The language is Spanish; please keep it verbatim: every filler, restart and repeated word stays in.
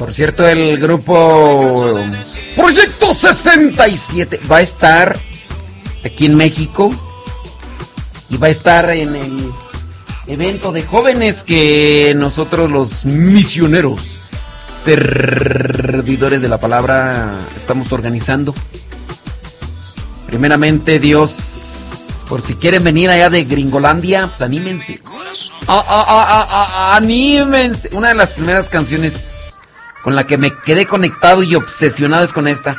Por cierto, el grupo Proyecto sesenta y siete va a estar aquí en México y va a estar en el evento de jóvenes que nosotros los misioneros, servidores de la palabra, estamos organizando. Primeramente, Dios, por si quieren venir allá de Gringolandia, pues anímense. Ah, ah, ah, ah, ah, anímense. Una de las primeras canciones con la que me quedé conectado y obsesionado es con esta.